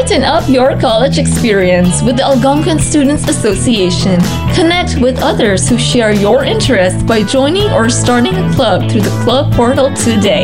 Brighten up your college experience with the Algonquin Students Association. Connect with others who share your interests by joining or starting a club through the club portal today.